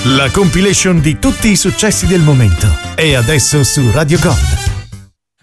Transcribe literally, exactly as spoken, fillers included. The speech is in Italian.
La compilation di tutti i successi del momento. E adesso su Radio Gold.